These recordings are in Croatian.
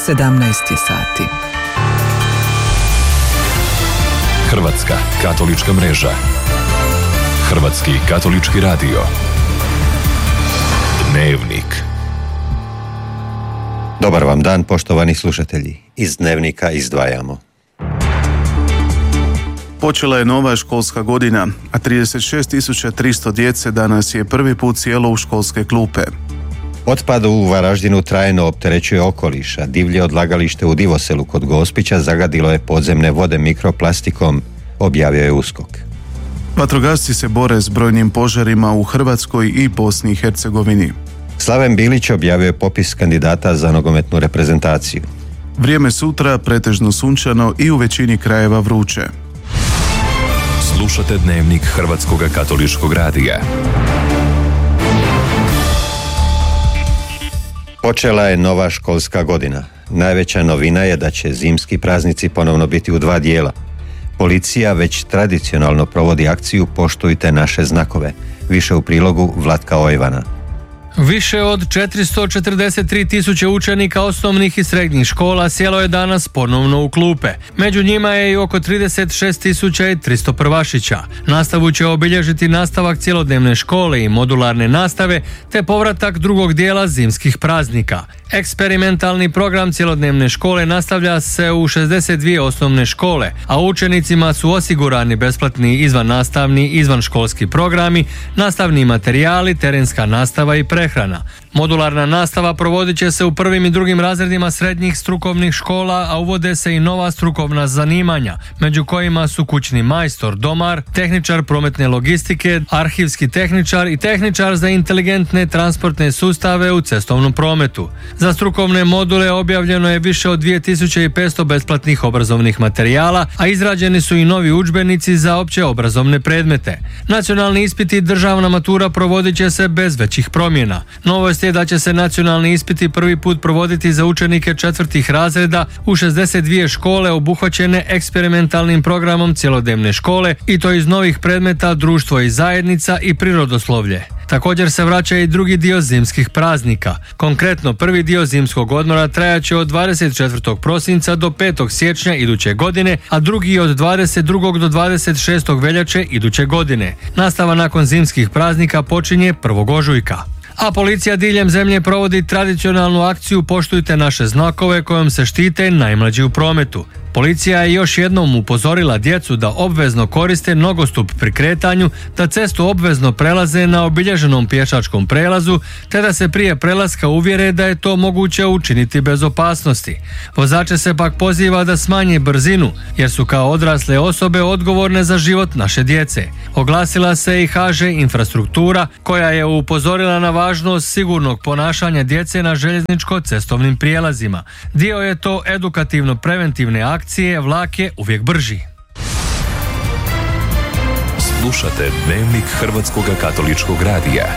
17 je sati. Hrvatska katolička mreža. Hrvatski katolički radio. Dnevnik. Dobar vam dan, poštovani slušatelji. Iz Dnevnika izdvajamo. Počela je nova školska godina, a 36.300 djece danas je prvi put sjelo u školske klupe. Otpad u Varaždinu trajno opterećuje okoliš, a divlje odlagalište u Divoselu kod Gospića zagadilo je podzemne vode mikroplastikom, objavio je USKOK. Vatrogasci se bore s brojnim požarima u Hrvatskoj i Bosni i Hercegovini. Slaven Bilić objavio je popis kandidata za nogometnu reprezentaciju. Vrijeme sutra pretežno sunčano i u većini krajeva vruće. Slušate Dnevnik Hrvatskog katoličkog radija. Počela je nova školska godina. Najveća novina je da će zimski praznici ponovno biti u dva dijela. Policija već tradicionalno provodi akciju Poštujte naše znakove. Više u prilogu Vlatka Ojvana. Više od 443 tisuće učenika osnovnih i srednjih škola sjelo je danas ponovno u klupe. Među njima je i oko 36.300 prvašića. Nastavu će obilježiti nastavak cjelodnevne škole i modularne nastave, te povratak drugog dijela zimskih praznika. Eksperimentalni program cjelodnevne škole nastavlja se u 62 osnovne škole, a učenicima su osigurani besplatni izvannastavni i izvanškolski programi, nastavni materijali, terenska nastava i prehrana. Modularna nastava provodit će se u prvim i drugim razredima srednjih strukovnih škola, a uvode se i nova strukovna zanimanja, među kojima su kućni majstor, domar, tehničar prometne logistike, arhivski tehničar i tehničar za inteligentne transportne sustave u cestovnom prometu. Za strukovne module objavljeno je više od 2500 besplatnih obrazovnih materijala, a izrađeni su i novi udžbenici za opće obrazovne predmete. Nacionalni ispiti i državna matura provodit će se bez većih promjena. Novost je da će se nacionalni ispiti prvi put provoditi za učenike četvrtih razreda u 62 škole obuhvaćene eksperimentalnim programom cjelodnevne škole, i to iz novih predmeta društvo i zajednica i prirodoslovlje. Također se vraća i drugi dio zimskih praznika. Konkretno, prvi dio zimskog odmora trajaće od 24. prosinca do 5. siječnja iduće godine, a drugi od 22. do 26. veljače iduće godine. Nastava nakon zimskih praznika počinje 1. ožujka. A policija diljem zemlje provodi tradicionalnu akciju Poštujte naše znakove kojom se štite najmlađi u prometu. Policija je još jednom upozorila djecu da obvezno koriste nogostup pri kretanju, da cestu obvezno prelaze na obilježenom pješačkom prelazu, te da se prije prelaska uvjere da je to moguće učiniti bez opasnosti. Vozače se pak poziva da smanje brzinu, jer su kao odrasle osobe odgovorne za život naše djece. Oglasila se i HŽ Infrastruktura, koja je upozorila na važnost sigurnog ponašanja djece na željezničko-cestovnim prijelazima. Dio je to edukativno-preventivne akcije Vlak je uvijek brži. Slušate Dnevnik Hrvatskog katoličkog radija.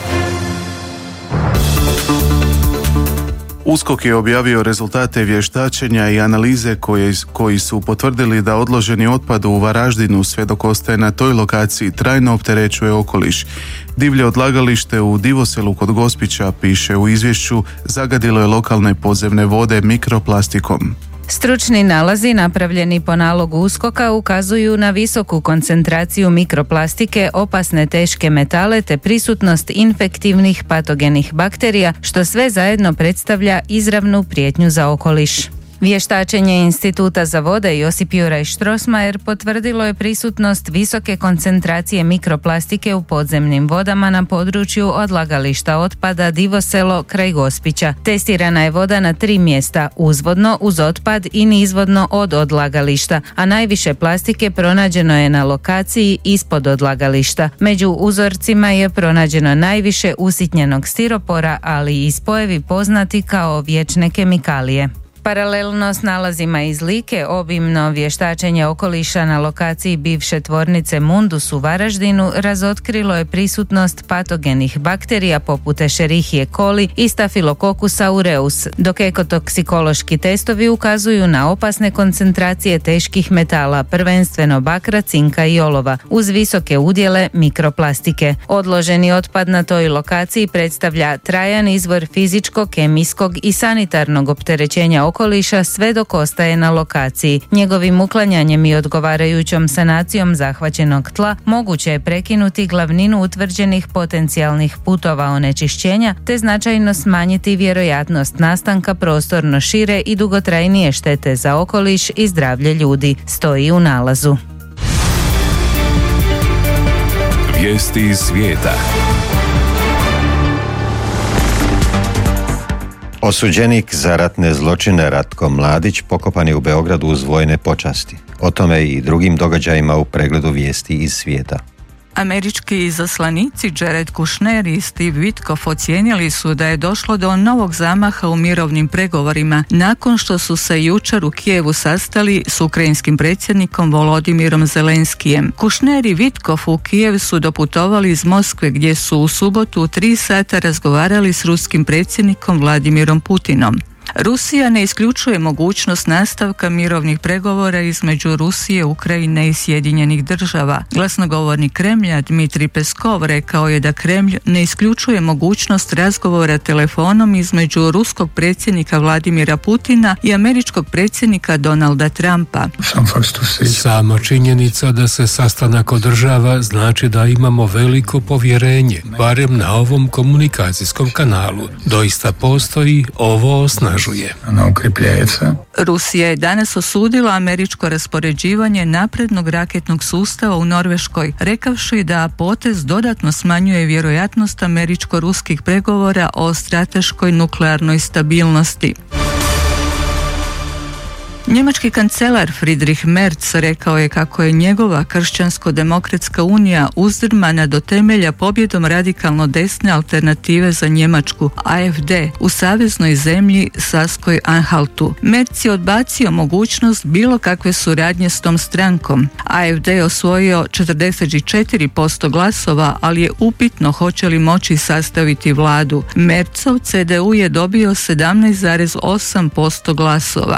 USKOK je objavio rezultate vještačenja i analize koji su potvrdili da odloženi otpad u Varaždinu, sve dok ostaje na toj lokaciji, trajno opterećuje okoliš. Divlje odlagalište u Divoselu kod Gospića, piše u izvješću, zagadilo je lokalne podzemne vode mikroplastikom. Stručni nalazi napravljeni po nalogu USKOK-a ukazuju na visoku koncentraciju mikroplastike, opasne teške metale te prisutnost infektivnih patogenih bakterija, što sve zajedno predstavlja izravnu prijetnju za okoliš. Vještačenje Instituta za vode Josip Juraj Strossmayer potvrdilo je prisutnost visoke koncentracije mikroplastike u podzemnim vodama na području odlagališta otpada Divoselo kraj Gospića. Testirana je voda na 3 mjesta, uzvodno uz otpad i nizvodno od odlagališta, a najviše plastike pronađeno je na lokaciji ispod odlagališta. Među uzorcima je pronađeno najviše usitnjenog stiropora, ali i spojevi poznati kao vječne kemikalije. Paralelno s nalazima iz Like, obimno vještačenje okoliša na lokaciji bivše tvornice Mundus u Varaždinu razotkrilo je prisutnost patogenih bakterija poput Escherichie coli i Staphylococcus aureus, dok ekotoksikološki testovi ukazuju na opasne koncentracije teških metala, prvenstveno bakra, cinka i olova, uz visoke udjele mikroplastike. Odloženi otpad na toj lokaciji predstavlja trajan izvor fizičkog, kemijskog i sanitarnog opterećenja okoliša sve dok ostaje na lokaciji. Njegovim uklanjanjem i odgovarajućom sanacijom zahvaćenog tla moguće je prekinuti glavninu utvrđenih potencijalnih putova onečišćenja te značajno smanjiti vjerojatnost nastanka prostorno šire i dugotrajnije štete za okoliš i zdravlje ljudi, stoji u nalazu. Vijesti iz svijeta. Osuđenik za ratne zločine Ratko Mladić pokopan je u Beogradu uz vojne počasti. O tome i drugim događajima u pregledu vijesti iz svijeta. Američki izaslanici Jared Kushner i Steve Witkoff ocijenili su da je došlo do novog zamaha u mirovnim pregovorima nakon što su se jučer u Kijevu sastali s ukrajinskim predsjednikom Volodimirom Zelenskijem. Kushner i Witkoff u Kijev su doputovali iz Moskve gdje su u subotu u 3 sata razgovarali s ruskim predsjednikom Vladimirom Putinom. Rusija ne isključuje mogućnost nastavka mirovnih pregovora između Rusije, Ukrajine i Sjedinjenih država. Glasnogovornik Kremlja Dmitrij Peskov rekao je da Kremlj ne isključuje mogućnost razgovora telefonom između ruskog predsjednika Vladimira Putina i američkog predsjednika Donalda Trumpa. Sama činjenica da se sastanak održava znači da imamo veliko povjerenje, barem na ovom komunikacijskom kanalu. Doista postoji ovo osnažuje. Rusija je danas osudila američko raspoređivanje naprednog raketnog sustava u Norveškoj, rekavši da potez dodatno smanjuje vjerojatnost američko-ruskih pregovora o strateškoj nuklearnoj stabilnosti. Njemački kancelar Friedrich Merz rekao je kako je njegova kršćansko-demokratska unija uzdrmana do temelja pobjedom radikalno desne alternative za Njemačku, AfD, u saveznoj zemlji Saskoj-Anhaltu. Merz je odbacio mogućnost bilo kakve suradnje s tom strankom. AfD je osvojio 44% glasova, ali je upitno hoće li moći sastaviti vladu. Merzov CDU je dobio 17,8% glasova.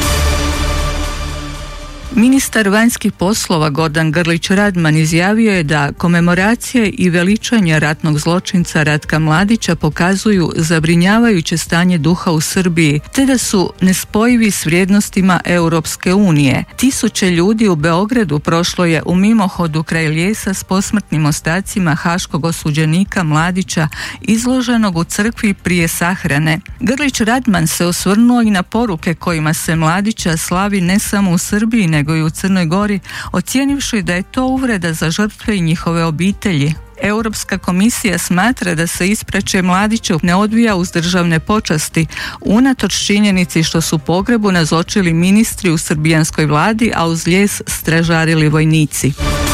Ministar vanjskih poslova Gordan Grlić Radman izjavio je da komemoracije i veličanje ratnog zločinca Ratka Mladića pokazuju zabrinjavajuće stanje duha u Srbiji, te da su nespojivi s vrijednostima Europske unije. Tisuće ljudi u Beogradu prošlo je u mimohodu kraj lijesa s posmrtnim ostacima haškog osuđenika Mladića izloženog u crkvi prije sahrane. Grlić Radman se osvrnuo i na poruke kojima se Mladića slavi ne samo u Srbiji nego i u Crnoj Gori, ocijenivši da je to uvreda za žrtve i njihove obitelji. Europska komisija smatra da se ispraćaj Mladića ne odvija uz državne počasti, unatoč činjenici što su pogrebu nazočili ministri u srbijanskoj vladi, a uz lijes stražarili vojnici.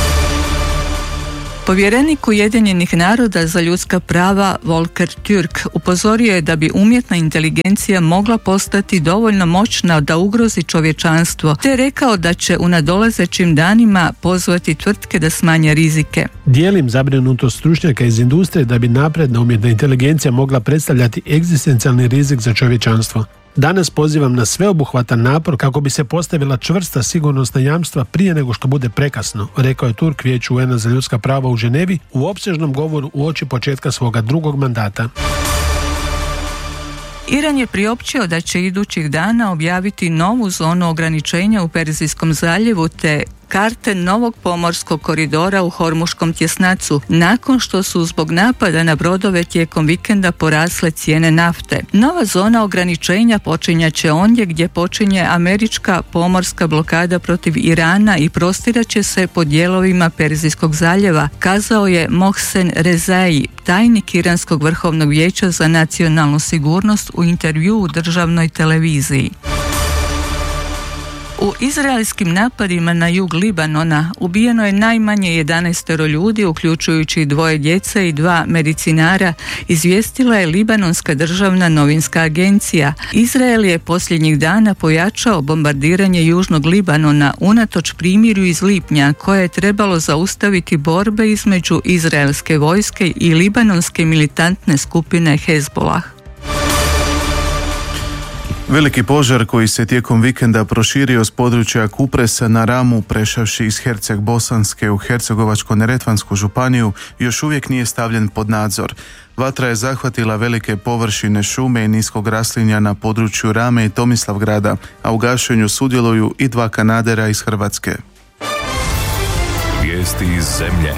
Povjerenik Ujedinjenih naroda za ljudska prava Volker Türk upozorio je da bi umjetna inteligencija mogla postati dovoljno moćna da ugrozi čovječanstvo, te rekao da će u nadolazećim danima pozvati tvrtke da smanje rizike. Dijelim zabrinutost stručnjaka iz industrije da bi napredna umjetna inteligencija mogla predstavljati egzistencijalni rizik za čovječanstvo. Danas pozivam na sveobuhvatan napor kako bi se postavila čvrsta sigurnosna jamstva prije nego što bude prekasno, rekao je Turk Vijeću UN-a za ljudska prava u Ženevi u opsežnom govoru uoči početka svoga drugog mandata. Iran je priopćio da će idućih dana objaviti novu zonu ograničenja u Perzijskom zaljevu te karte novog pomorskog koridora u Hormuškom tjesnacu, nakon što su zbog napada na brodove tijekom vikenda porasle cijene nafte. Nova zona ograničenja počinjat će ondje gdje počinje američka pomorska blokada protiv Irana i prostirat će se po dijelovima Perzijskog zaljeva, kazao je Mohsen Rezai, tajnik Iranskog vrhovnog vijeća za nacionalnu sigurnost u intervjuu u državnoj televiziji. U izraelskim napadima na jug Libanona ubijeno je najmanje 11 ljudi, uključujući 2 djece i 2 medicinara, izvijestila je Libanonska državna novinska agencija. Izrael je posljednjih dana pojačao bombardiranje južnog Libanona unatoč primirju iz lipnja koje je trebalo zaustaviti borbe između izraelske vojske i libanonske militantne skupine Hezbollah. Veliki požar koji se tijekom vikenda proširio s područja Kupresa na Ramu, prešavši iz Herceg-Bosanske u Hercegovačko-neretvansku županiju, još uvijek nije stavljen pod nadzor. Vatra je zahvatila velike površine šume i niskog raslinja na području Rame i Tomislavgrada, a u gašenju sudjeluju i 2 kanadera iz Hrvatske. Vijesti iz zemlje.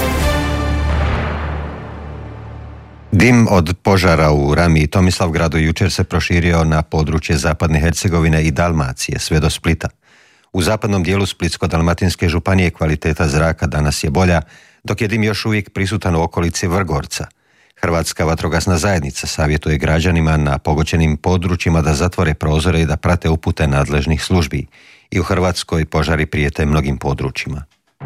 Dim od požara u Rami i Tomislavgradu jučer se proširio na područje Zapadne Hercegovine i Dalmacije, sve do Splita. U zapadnom dijelu Splitsko-dalmatinske županije kvaliteta zraka danas je bolja, dok je dim još uvijek prisutan u okolici Vrgorca. Hrvatska vatrogasna zajednica savjetuje građanima na pogođenim područjima da zatvore prozore i da prate upute nadležnih službi. I u Hrvatskoj požari prijete mnogim područjima.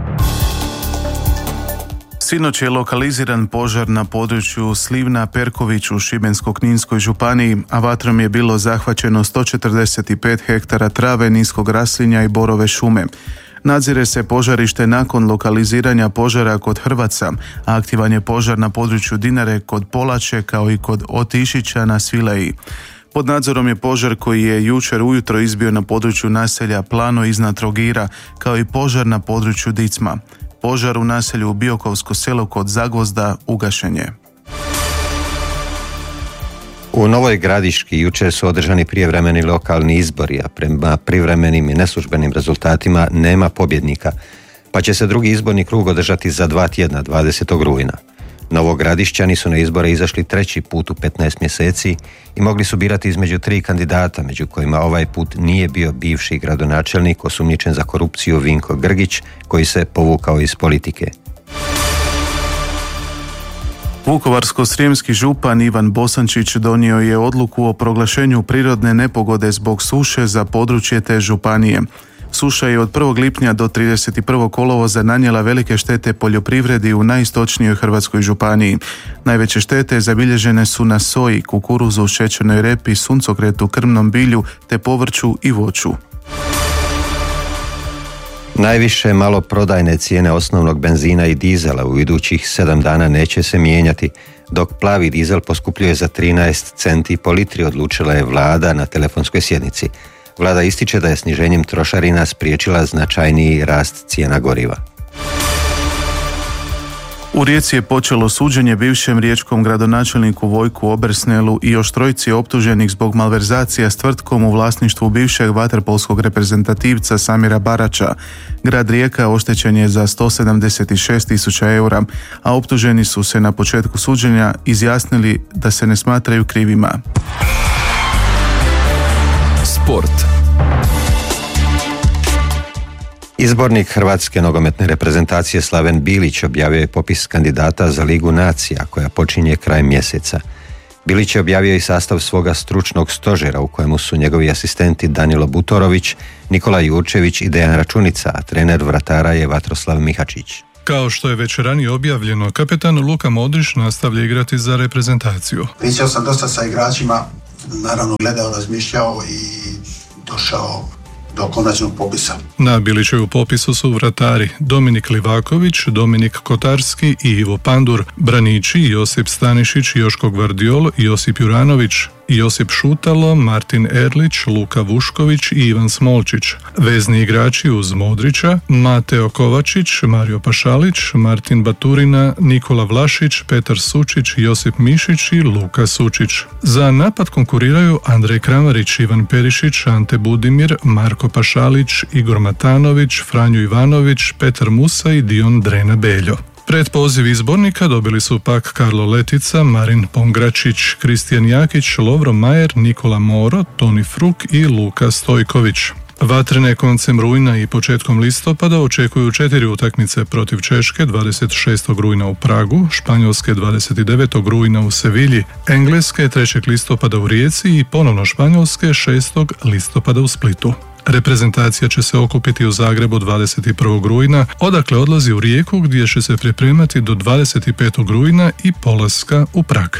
Sinoć je lokaliziran požar na području Slivna Perković u Šibensko-kninskoj županiji, a vatrom je bilo zahvaćeno 145 hektara trave, niskog raslinja i borove šume. Nadzire se požarište nakon lokaliziranja požara kod Hrvaca, a aktivan je požar na području Dinare kod Polače kao i kod Otišića na Svileji. Pod nadzorom je požar koji je jučer ujutro izbio na području naselja Plano iznad Trogira, kao i požar na području Dicma. Požar u naselju Biokovsko selo kod Zagvozda ugašen je. U Novoj Gradiški jučer su održani prijevremeni lokalni izbori, a prema privremenim i neslužbenim rezultatima nema pobjednika, pa će se drugi izborni krug održati za 2 tjedna, 20. rujna. Novogradišćani su na izbore izašli 3. put u 15 mjeseci i mogli su birati između 3 kandidata, među kojima ovaj put nije bio bivši gradonačelnik osumnjičen za korupciju Vinko Grgić, koji se povukao iz politike. Vukovarsko-srijemski župan Ivan Bosančić donio je odluku o proglašenju prirodne nepogode zbog suše za područje te županije. Suša je od 1. lipnja do 31. kolovoza nanijela velike štete poljoprivredi u najistočnijoj hrvatskoj županiji. Najveće štete zabilježene su na soji, kukuruzu, šećernoj repi, suncokretu, krmnom bilju te povrću i voću. Najviše maloprodajne cijene osnovnog benzina i dizela u idućih 7 dana neće se mijenjati, dok plavi dizel poskupljuje za 13 centi po litri, odlučila je vlada na telefonskoj sjednici. Vlada ističe da je sniženjem trošarina spriječila značajniji rast cijena goriva. U Rijeci je počelo suđenje bivšem riječkom gradonačelniku Vojku Obersnelu i još 3 optuženih zbog malverzacija s tvrtkom u vlasništvu bivšeg vaterpolskog reprezentativca Samira Barača. Grad Rijeka oštećen je za 176.000 eura, a optuženi su se na početku suđenja izjasnili da se ne smatraju krivima. Sport. Izbornik Hrvatske nogometne reprezentacije Slaven Bilić objavio je popis kandidata za Ligu nacija koja počinje krajem mjeseca. Bilić je objavio i sastav svoga stručnog stožera u kojemu su njegovi asistenti Danilo Butorović, Nikola Jurčević i Dejan Računica, a trener vratara je Vatroslav Mihačić. Kao što je već ranije objavljeno, kapetan Luka Modrić nastavlja igrati za reprezentaciju. Pričao sam dosta sa igračima, naravno gledao, razmišljao i došao do konačnog popisa. Na Bilićevu popisu su vratari Dominik Livaković, Dominik Kotarski i Ivo Pandur, braniči Josip Stanišić, Joško Gvardiol, Josip Juranović, Josip Šutalo, Martin Erlić, Luka Vušković i Ivan Smolčić. Vezni igrači uz Modrića, Mateo Kovačić, Mario Pašalić, Martin Baturina, Nikola Vlašić, Petar Sučić, Josip Mišić i Luka Sučić. Za napad konkuriraju Andrej Kramarić, Ivan Perišić, Ante Budimir, Marko Pašalić, Igor Matanović, Franjo Ivanović, Petar Musa i Dion Drena Beljo. Pred poziv izbornika dobili su pak Karlo Letica, Marin Pongračić, Kristijan Jakić, Lovro Majer, Nikola Moro, Toni Fruk i Luka Stojković. Vatrene koncem rujna i početkom listopada očekuju 4 utakmice protiv Češke 26. rujna u Pragu, Španjolske 29. rujna u Sevilji, Engleske 3. listopada u Rijeci i ponovno Španjolske 6. listopada u Splitu. Reprezentacija će se okupiti u Zagrebu 21. rujna, odakle odlazi u Rijeku gdje će se pripremati do 25. rujna i polaska u Prag.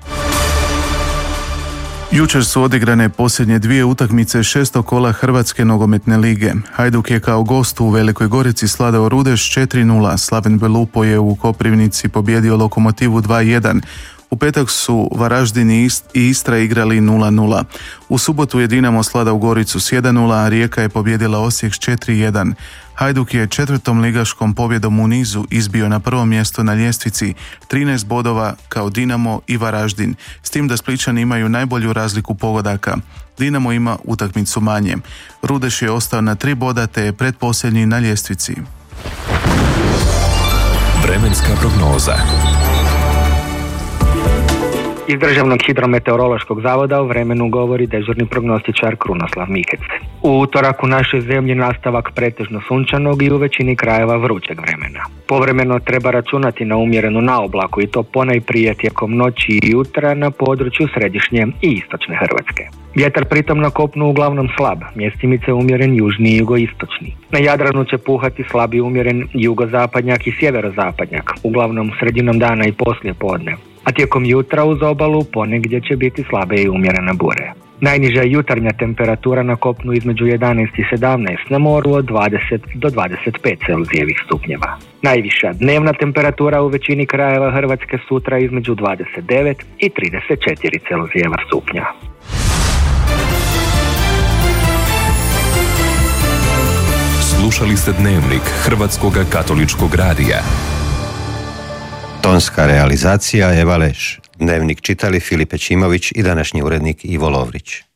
Jučer su odigrane posljednje 2 utakmice 6. kola Hrvatske nogometne lige. Hajduk je kao gost u Velikoj Gorici sladao Rudeš 4:0, Slaven Belupo je u Koprivnici pobjedio Lokomotivu 2:1. U petak su Varaždin i Istra igrali 0-0. U subotu je Dinamo svladao Goricu s 1-0, a Rijeka je pobijedila Osijek s 4-1. Hajduk je 4. ligaškom pobjedom u nizu izbio na prvo mjesto na ljestvici, 13 bodova kao Dinamo i Varaždin, s tim da Splićani imaju najbolju razliku pogodaka. Dinamo ima utakmicu manje. Rudeš je ostao na 3 boda te je pretposljednji na ljestvici. Vremenska prognoza. Iz Državnog hidrometeorološkog zavoda o vremenu govori dežurni prognostičar Krunoslav Mikec. U utorak u našoj zemlji nastavak pretežno sunčanog i u većini krajeva vrućeg vremena. Povremeno treba računati na umjerenu naoblaku i to ponajprije tijekom noći i jutra na području središnje i istočne Hrvatske. Vjetar pritom na kopnu uglavnom slab, mjestimice umjeren južni i jugoistočni. Na Jadranu će puhati slabi umjeren jugozapadnjak i sjeverozapadnjak, uglavnom sredinom dana i poslije podne. A tijekom jutra uz obalu ponegdje će biti slabe i umjerene bure. Najniža jutarnja temperatura na kopnu između 11 i 17, na moru od 20 do 25 Celzijevih stupnjeva. Najviša dnevna temperatura u većini krajeva Hrvatske sutra između 29 i 34 Celzijeva stupnja. Slušali ste Dnevnik Hrvatskog katoličkog radija. Tonska realizacija Eva Leš. Dnevnik čitali Filipe Čimović i današnji urednik Ivo Lovrić.